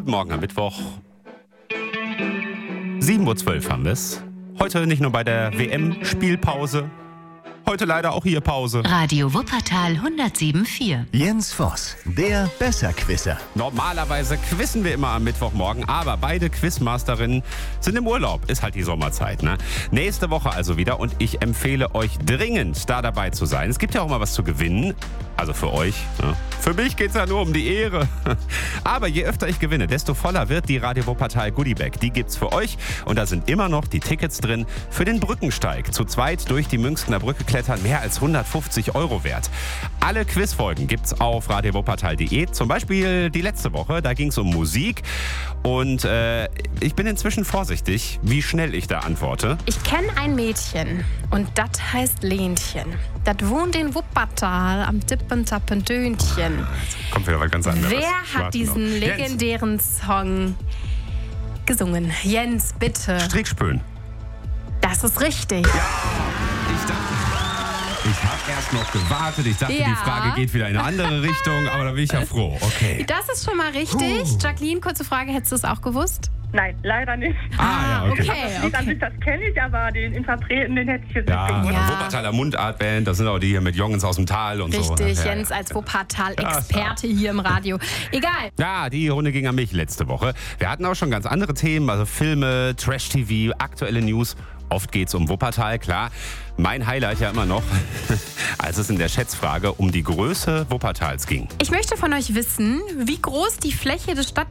Guten Morgen am Mittwoch. 7:12 Uhr haben wir es. Heute nicht nur bei der WM-Spielpause. Heute leider auch hier Pause. Radio Wuppertal 107,4. Jens Voss, der Besserquisser. Normalerweise quizzen wir immer am Mittwochmorgen, aber beide Quizmasterinnen sind im Urlaub. Ist halt die Sommerzeit, ne? Nächste Woche also wieder und ich empfehle euch dringend, da dabei zu sein. Es gibt ja auch mal was zu gewinnen. Also für euch. Ne? Für mich geht's ja nur um die Ehre. Aber je öfter ich gewinne, desto voller wird die Radio Wuppertal Goodiebag. Die gibt's für euch und da sind immer noch die Tickets drin für den Brückensteig. Zu zweit durch die Münchner Brücke klettern, mehr als 150 € wert. Alle Quizfolgen gibt's auf radiowuppertal.de. Zum Beispiel die letzte Woche, da ging's um Musik. Und ich bin inzwischen vorsichtig, wie schnell ich da antworte. Ich kenne ein Mädchen und das heißt Lenchen. Das wohnt in Wuppertal am Tippentappendönchen. Kommt wieder was ganz anderes. Wer hat diesen legendären Song gesungen? Jens, bitte. Strickspön. Das ist richtig. Ich habe erst noch gewartet. Ich dachte, Ja. die Frage geht wieder in eine andere Richtung, aber da bin ich ja froh. Okay. Das ist schon mal richtig. Jacqueline, kurze Frage, hättest du es auch gewusst? Nein, leider nicht. Ja, okay. Das Lied an sich, das kenne ich, aber den Interpreten, den hätte ich jetzt nicht Ja, gewusst. Ja. Wuppertaler Mundartband, das sind auch die hier mit Jongens aus dem Tal und so. Richtig, Ja, Jens als Wuppertal-Experte hier im Radio. Egal. Ja, die Runde ging an mich letzte Woche. Wir hatten auch schon ganz andere Themen, also Filme, Trash-TV, aktuelle News. Oft geht's um Wuppertal, klar. Mein Highlight ja immer noch, als es in der Schätzfrage um die Größe Wuppertals ging. Ich möchte von euch wissen, wie groß die Fläche des